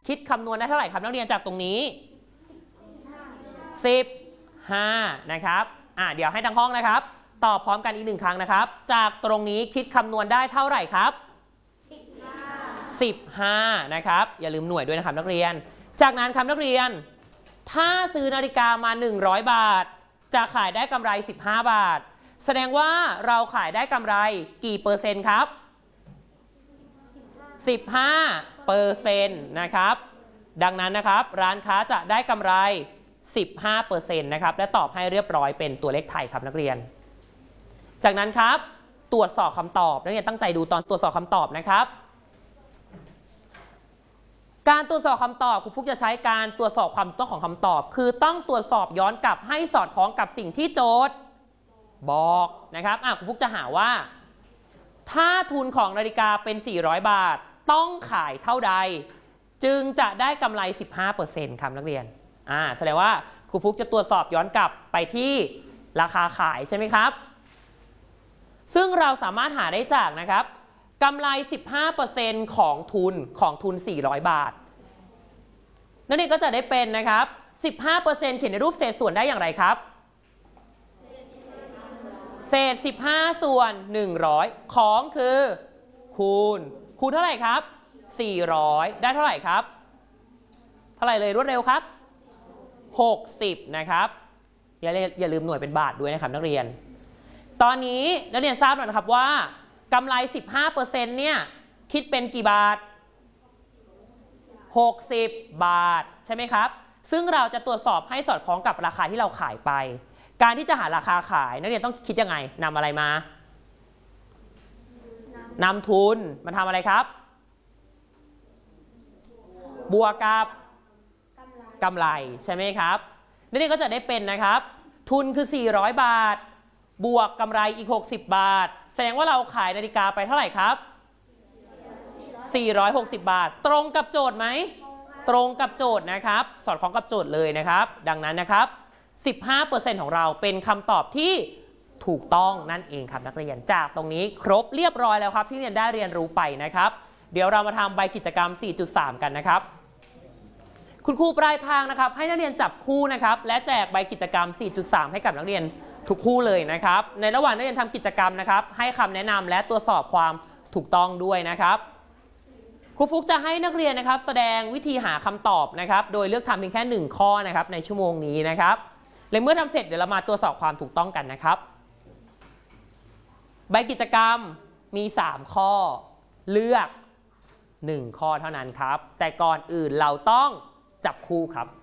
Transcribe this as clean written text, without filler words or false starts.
คิดคำนวณได้เท่าไหร่ครับนักเรียนจากตรงนี้15นะครับเดี๋ยวให้ทั้งห้องนะครับตอบพร้อมกันอีก1ครั้งนะครับจากตรงนี้คิดคำนวณได้เท่าไหร่ครับ15นะครับอย่าลืมหน่วยด้วยนะครับนักเรียนจากนั้นครับนักเรียนถ้าซื้อนาฬิกามา100 บาทจะขายได้กำไร15 บาทแสดงว่าเราขายได้กำไรกี่เปอร์เซ็นต์ครับ15%นะครับดังนั้นนะครับร้านค้าจะได้กำไร 15% นะครับและตอบให้เรียบร้อยเป็นตัวเลขไทยครับนักเรียนจากนั้นครับตรวจสอบคำตอบนักเรียนตั้งใจดูตอนตรวจสอบคำตอบนะครับการตรวจสอบคำตอบครูฟุกจะใช้การตรวจสอบความถูกต้องของคำตอบคือต้องตรวจสอบย้อนกลับให้สอดคล้องกับสิ่งที่โจทย์บอกนะครับครูฟุกจะหาว่าถ้าทุนของนาฬิกาเป็น400 บาทต้องขายเท่าใดจึงจะได้กำไร 15% ครับนักเรียนแสดงว่าครูฟุกจะตรวจสอบย้อนกลับไปที่ราคาขายใช่ไหมครับซึ่งเราสามารถหาได้จากนะครับกำไร 15% ของทุน400 บาทนั่นเองก็จะได้เป็นนะครับ 15% เขียนในรูปเศษส่วนได้อย่างไรครับเศษ15ส่วน100ของคือคูณเท่าไหร่ครับ400ได้เท่าไหร่ครับเท่าไหร่เลยรวดเร็วครับ60นะครับอย่าลืมหน่วยเป็นบาทด้วยนะครับนักเรียนตอนนี้นักเรียนทราบแล้วนะครับว่ากำไร 15% เนี่ยคิดเป็นกี่บาท60 บาทใช่ไหมครับซึ่งเราจะตรวจสอบให้สอดคล้องกับราคาที่เราขายไปการที่จะหาราคาขายนักเรียนต้องคิดยังไงนำอะไรมานำทุนมาทำอะไรครับบวกกับกำไรใช่ไหมครับนักเรียนก็จะได้เป็นนะครับทุนคือ400 บาทบวกกำไรอีก60 บาทแสดงว่าเราขายนาฬิกาไปเท่าไหร่ครับ460 บาทตรงกับโจทย์ไหมตรงกับโจทย์นะครับสอดคล้องกับโจทย์เลยนะครับดังนั้นนะครับ 15% ของเราเป็นคำตอบที่ถูกต้องนั่นเองครับนักเรียนจากตรงนี้ครบเรียบร้อยแล้วครับที่เรียนได้เรียนรู้ไปนะครับเดี๋ยวเรามาทำใบกิจกรรม 4.3 กันนะครับคุณครูปลายทางนะครับให้นักเรียนจับคู่นะครับและแจกใบกิจกรรม 4.3 ให้กับนักเรียนทุกคู่เลยนะครับในระหว่างนักเรียนทำกิจกรรมนะครับให้คำแนะนำและตรวจสอบความถูกต้องด้วยนะครับครูฟุกจะให้นักเรียนนะครับแสดงวิธีหาคำตอบนะครับโดยเลือกทำเพียงแค่1ข้อนะครับในชั่วโมงนี้นะครับและเมื่อทำเสร็จเดี๋ยวเรามาตรวจสอบความถูกต้องกันนะครับใบกิจกรรมมี3ข้อเลือก1ข้อเท่านั้นครับแต่ก่อนอื่นเราต้องจับคู่ครับ